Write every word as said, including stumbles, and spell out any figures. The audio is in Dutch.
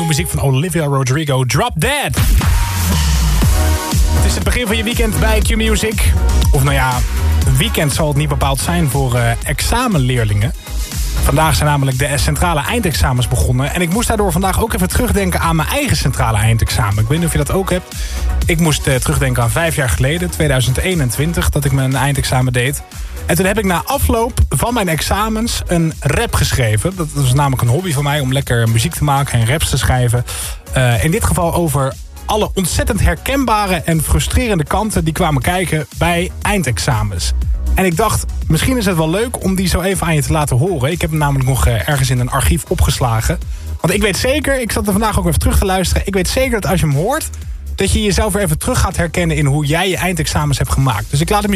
nieuwe muziek van Olivia Rodrigo, Drop Dead. Het is het begin van je weekend bij Q-Music. Of nou ja, een weekend zal het niet bepaald zijn voor uh, examenleerlingen. Vandaag zijn namelijk de centrale eindexamens begonnen. En ik moest daardoor vandaag ook even terugdenken aan mijn eigen centrale eindexamen. Ik weet niet of je dat ook hebt. Ik moest uh, terugdenken aan vijf jaar geleden, tweeduizend eenentwintig, dat ik mijn eindexamen deed. En toen heb ik na afloop van mijn examens een rap geschreven. Dat was namelijk een hobby van mij om lekker muziek te maken en raps te schrijven. Uh, in dit geval over alle ontzettend herkenbare en frustrerende kanten die kwamen kijken bij eindexamens. En ik dacht, misschien is het wel leuk om die zo even aan je te laten horen. Ik heb hem namelijk nog ergens in een archief opgeslagen. Want ik weet zeker, ik zat er vandaag ook even terug te luisteren. Ik weet zeker dat als je hem hoort, dat je jezelf weer even terug gaat herkennen in hoe jij je eindexamens hebt gemaakt. Dus ik laat hem